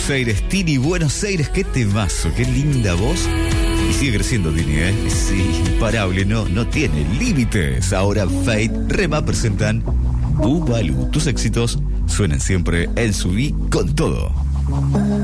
Buenos Aires, Tini, Buenos Aires, qué temazo, qué linda voz. Y sigue creciendo Tini, ¿eh? Es imparable, no tiene límites. Ahora Fate, Rema presentan Bubalu. Tus éxitos suenan siempre en Subí con todo.